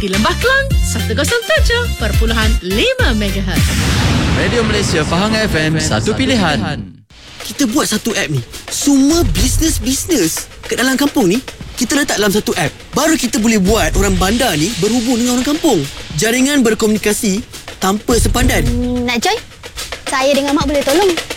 di Lembah Kelang 107.5 MHz. Radio Malaysia Pahang FM, satu pilihan. Kita buat satu app ni, semua bisnes kat dalam kampung ni kita letak dalam satu app. Baru kita boleh buat orang bandar ni berhubung dengan orang kampung. Jaringan berkomunikasi tanpa sepadan. Nak join? Saya dengan Mak boleh tolong.